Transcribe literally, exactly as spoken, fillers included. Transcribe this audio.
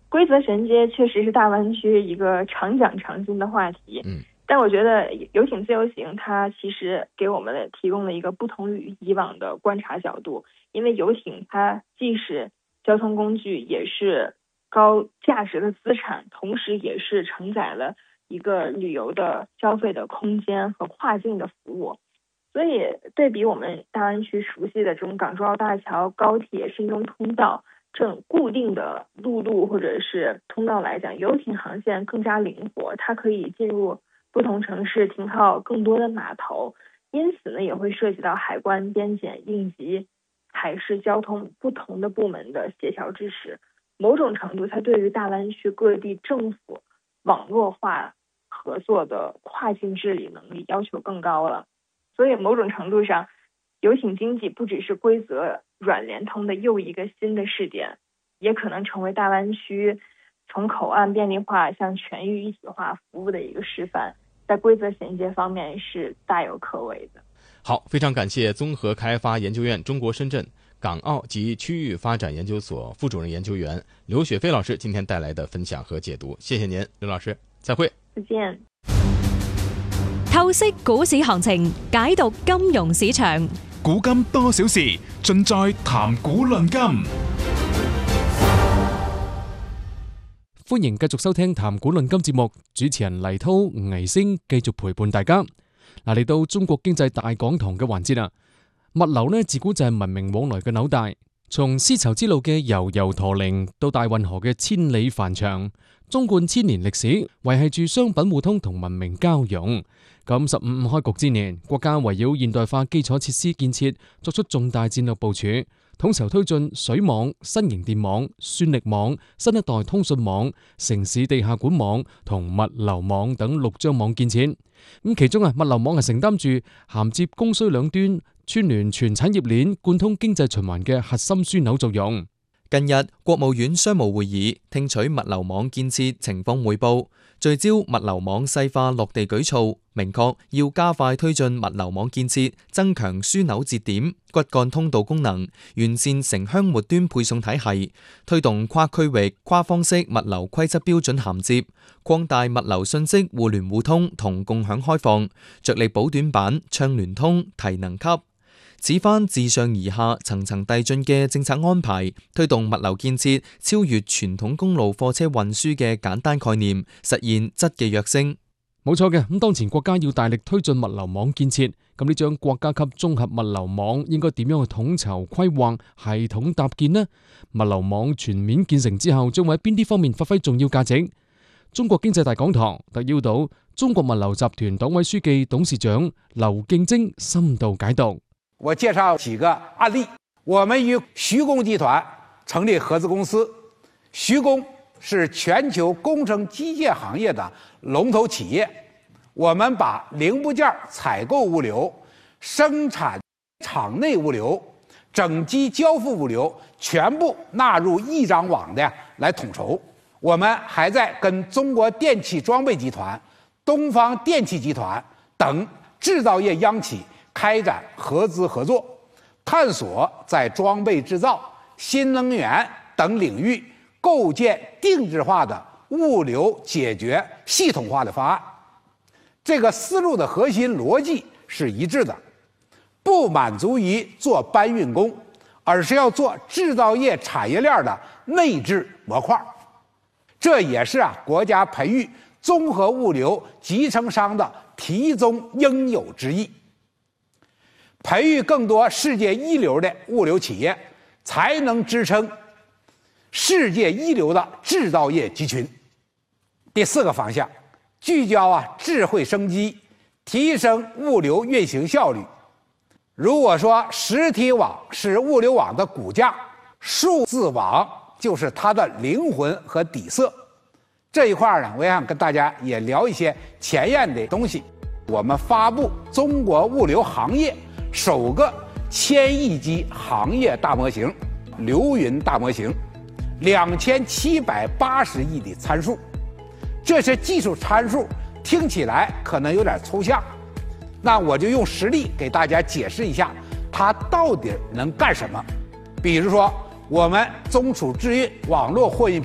规则衔接确实是大湾区一个常讲常新的话题。 嗯， 但我觉得游艇自由行它其实给我们提供了一个不同于以往的观察角度，因为游艇它既是交通工具，也是高价值的资产，同时也是承载了一个旅游的消费的空间和跨境的服务。所以对比我们大湾区熟悉的这种港珠澳大桥、高铁、深中通道这种固定的陆路或者是通道来讲，游艇航线更加灵活，它可以进入不同城市，停靠更多的码头，因此呢，也会涉及到海关、边检、应急、海事交通不同的部门的协调支持。某种程度，它对于大湾区各地政府网络化合作的跨境治理能力要求更高了。所以某种程度上，游艇经济不只是规则软联通的又一个新的试点，也可能成为大湾区从口岸便利化向全域一体化服务的一个示范，在规则衔接方面是大有可为的。 好，非常感谢综合开发研究院中国深圳港澳及区域发展研究所副主任研究员刘雪飞老师今天带来的分享和解讀，謝謝您，劉老師，再會。 再見。 透析股市行情，解讀金融市場， 古今多少事，盡在談股論金。 歡迎繼續收聽談股論金節目，主持人黎濤、倪星繼續陪伴大家。嗱，嚟到中國經濟大講堂嘅環節啦。物流呢，自古就係文明往來嘅紐帶，從絲綢之路嘅悠悠駝鈴到大運河嘅千里帆長，縱貫千年歷史，維繫住商品互通同文明交融。咁十五五開局之年，國家圍繞現代化基礎設施建設作出重大戰略部署，統籌推進水網、新型電網、算力網、新一代通訊網、城市地下管網同物流網等六張網建設。咁其中啊，物流網係承擔住銜接供需兩端、串聯全產業鏈、貫通經濟循環嘅核心樞紐作用。 近日，國務院商務會議聽取物流網建設情況匯報，聚焦物流網細化落地舉措，明確要加快推進物流網建設，增強樞紐節點、骨幹通道功能，完善城鄉末端配送體系，推動跨區域、跨方式物流規則標準銜接，擴大物流信息互聯互通同共享開放，着力補短板、暢聯通、提能級。指翻自上而下層層遞進嘅政策安排，推動物流建設超越傳統公路貨車運輸嘅簡單概念，實現質嘅躍升。 冇錯嘅，咁當前國家要大力推進物流網建設，咁呢張國家級綜合物流網應該點樣去統籌規劃、系統搭建呢？物流網全面建成之後，將會喺邊啲方面發揮重要價值？中國經濟大講堂特邀到中國物流集團黨委書記、董事長劉敬晶深度解讀。 我介紹幾個案例。我們與徐工集團成立合資公司，徐工是全球工程機械行業的龍頭企業。我們把零部件採購物流、生產廠內物流、整機交付物流全部納入一張網的來統籌。我們還在跟中國電氣裝備集團、東方電氣集團等製造業央企開展合資合作，探索在裝備製造、新能源等領域構建定制化的物流解決系統化的方案。這個思路的核心邏輯是一致的，不滿足於做搬運工，而是要做製造業產業鏈的內置模塊。這也是啊國家培育綜合物流集成商的題中應有之義。培育更多世界一流的物流企業，才能支撐世界一流的製造業集群。第四個方向，聚焦啊智慧生機，提升物流運行效率。如果說實體網是物流網的骨架，數字網就是它的靈魂和底色。這一塊呢，我也想跟大家也聊一些前沿的東西。我們發布中國物流行業首個千億級行業大模型流雲大模型，兩千七百八十億的參數。這些技術參數聽起來可能有點抽象，那我就用實例給大家解釋一下它到底能幹什麼。比如說我們中儲製運網絡貨運